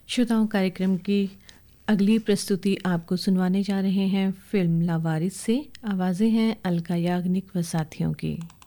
श्रोताओं, कार्यक्रम की अगली प्रस्तुति आपको सुनवाने जा रहे हैं फिल्म लावारिस से। आवाज़ें हैं अलका याग्निक व साथियों की।